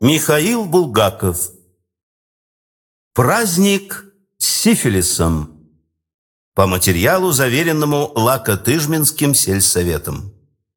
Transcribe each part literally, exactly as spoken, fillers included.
Михаил Булгаков. Праздник с сифилисом. По материалу, заверенному Лакотыжминским сельсоветом.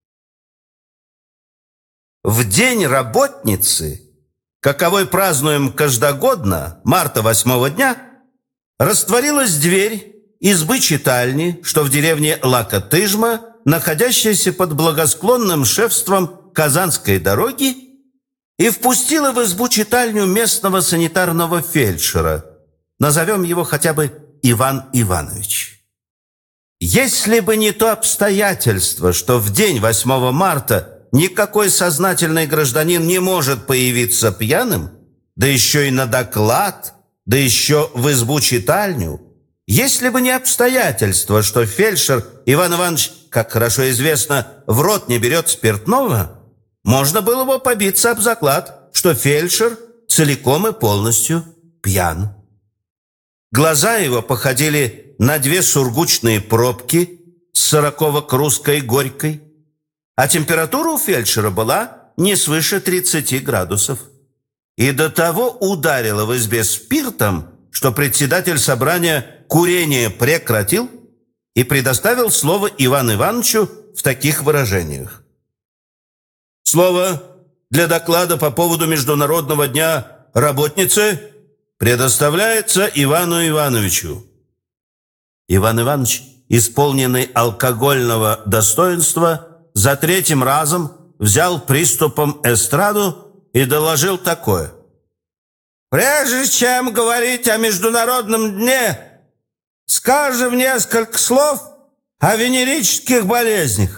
В день работницы, каковой празднуем каждогодно, марта восьмого дня, растворилась дверь избы читальни, что в деревне Лакотыжма, находящейся под благосклонным шефством Казанской дороги, и впустила в избу-читальню местного санитарного фельдшера. Назовем его хотя бы Иван Иванович. Если бы не то обстоятельство, что в день восьмого марта никакой сознательный гражданин не может появиться пьяным, да еще и на доклад, да еще в избу-читальню, если бы не обстоятельство, что фельдшер Иван Иванович, как хорошо известно, в рот не берет спиртного, можно было бы побиться об заклад, что фельдшер целиком и полностью пьян. Глаза его походили на две сургучные пробки с сороково-крусской горькой, а температура у фельдшера была не свыше тридцати градусов. И до того ударило в избе спиртом, что председатель собрания курение прекратил и предоставил слово Ивану Ивановичу в таких выражениях. Слово для доклада по поводу Международного дня работницы предоставляется Ивану Ивановичу. Иван Иванович, исполненный алкогольного достоинства, за третьим разом взял приступом эстраду и доложил такое. «Прежде чем говорить о Международном дне, скажем несколько слов о венерических болезнях».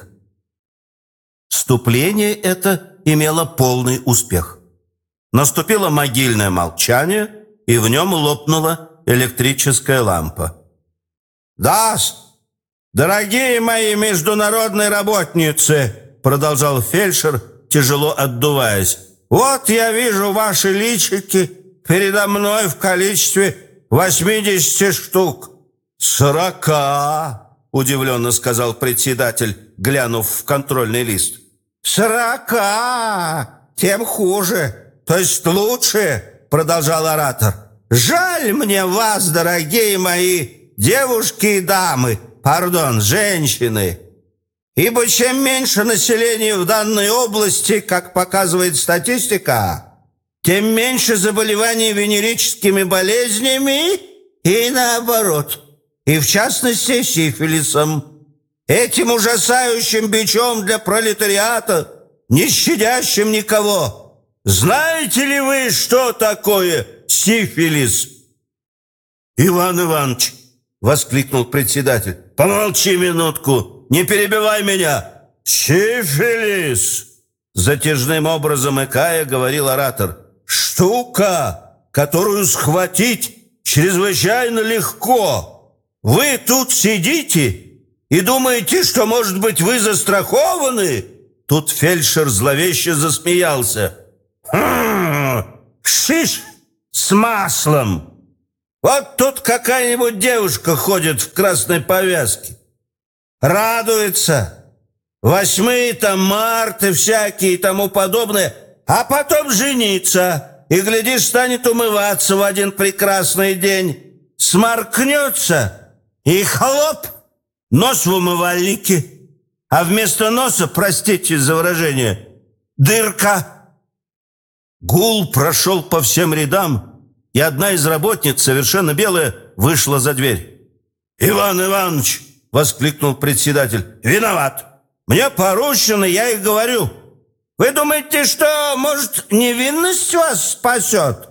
Вступление это имело полный успех. Наступило могильное молчание, и в нем лопнула электрическая лампа. «Да, дорогие мои международные работницы», продолжал фельдшер, тяжело отдуваясь, «вот я вижу ваши личики передо мной в количестве восьмидесяти штук». «Сорока», удивленно сказал председатель, глянув в контрольный лист. «Сорока! Тем хуже, то есть лучше», продолжал оратор. «Жаль мне вас, дорогие мои девушки и дамы, пардон, женщины, ибо чем меньше населения в данной области, как показывает статистика, тем меньше заболеваний венерическими болезнями и наоборот, и в частности сифилисом. Этим ужасающим бичом для пролетариата, не щадящим никого. Знаете ли вы, что такое сифилис?» «Иван Иванович», — воскликнул председатель, «помолчи минутку, не перебивай меня». «Сифилис», — затяжным образом икая говорил оратор, «штука, которую схватить чрезвычайно легко. Вы тут сидите и думаете, что, может быть, вы застрахованы?» Тут фельдшер зловеще засмеялся. «Хм, шиш с маслом! Вот тут какая-нибудь девушка ходит в красной повязке, радуется, восьмые там марты всякие и тому подобное, а потом женится и, глядишь, станет умываться в один прекрасный день, сморкнется и хлоп, нос в умывальнике, а вместо носа, простите за выражение, дырка». Гул прошел по всем рядам, и одна из работниц, совершенно белая, вышла за дверь. «Иван Иванович!» — воскликнул председатель. «Виноват! Мне поручено, я и говорю. Вы думаете, что, может, невинность вас спасет?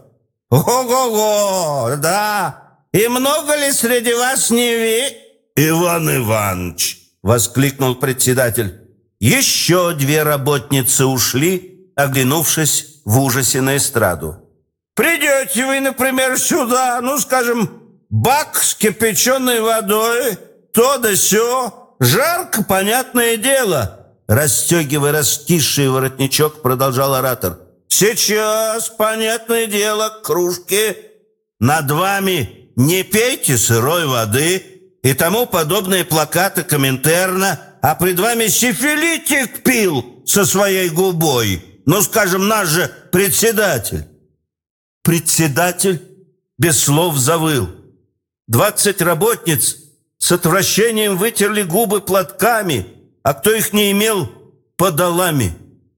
Ого-го, да! И много ли среди вас неви...» «Иван Иванович!» — воскликнул председатель. Еще две работницы ушли, оглянувшись в ужасе на эстраду. «Придете вы, например, сюда, ну, скажем, бак с кипяченой водой, то да сё, жарко, понятное дело», расстегивая раскисший воротничок, продолжал оратор. «Сейчас, понятное дело, к кружке. Над вами не пейте сырой воды» и тому подобные плакаты Коминтерна, а пред вами сифилитик пил со своей губой. Ну, скажем, наш же председатель». Председатель без слов завыл. Двадцать работниц с отвращением вытерли губы платками, а кто их не имел, подолами.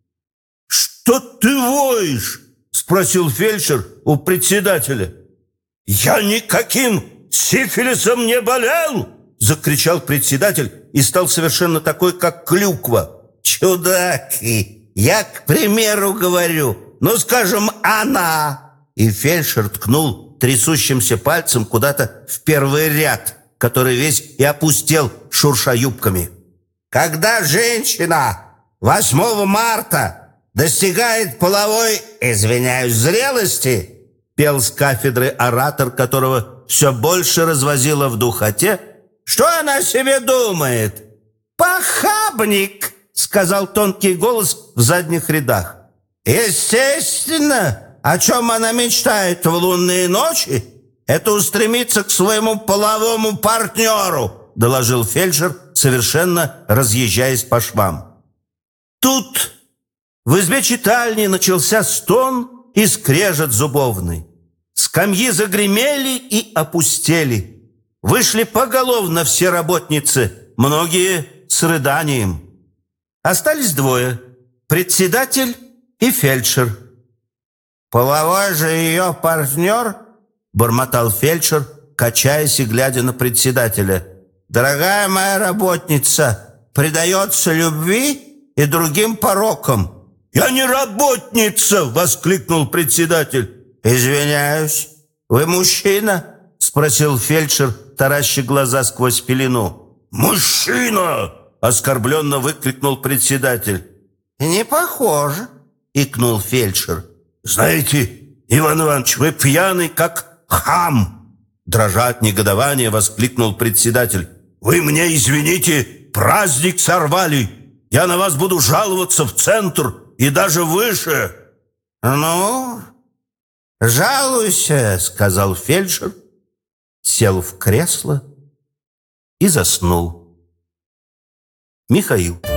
«Что ты воешь?» — спросил фельдшер у председателя. «Я никаким сифилисом не болел!» — закричал председатель и стал совершенно такой, как клюква. «Чудаки! Я, к примеру, говорю, ну, скажем, она!» И фельдшер ткнул трясущимся пальцем куда-то в первый ряд, который весь и опустел, шурша юбками. «Когда женщина восьмого марта достигает половой, извиняюсь, зрелости», пел с кафедры оратор, которого все больше развозило в духоте, «что она о себе думает?» «Похабник», — сказал тонкий голос в задних рядах. «Естественно, о чем она мечтает в лунные ночи, это устремиться к своему половому партнеру», доложил фельдшер, совершенно разъезжаясь по швам. Тут в избе читальни начался стон и скрежет зубовный. Скамьи загремели и опустели. Вышли поголовно все работницы, многие с рыданием. Остались двое – председатель и фельдшер. «Половой же ее партнер?» – бормотал фельдшер, качаясь и глядя на председателя. «Дорогая моя работница, предается любви и другим порокам». «Я не работница!» – воскликнул председатель. «Извиняюсь, вы мужчина?» – спросил фельдшер, тараща глаза сквозь пелену. «Мужчина!» – оскорбленно выкрикнул председатель. «Не похоже!» – икнул фельдшер. «Знаете, Иван Иванович, вы пьяный, как хам!» Дрожа от негодования, воскликнул председатель. «Вы мне, извините, праздник сорвали! Я на вас буду жаловаться в центр и даже выше!» «Ну, жалуйся!» — сказал фельдшер, сел в кресло и заснул. Михаил.